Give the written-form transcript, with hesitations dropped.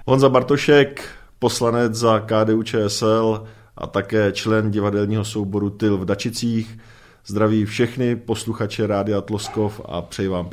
Honza Bartošek, poslanec za KDU-ČSL a také člen divadelního souboru Tyl v Dačicích. Zdraví všechny posluchače Rádia Tloskov a přeji vám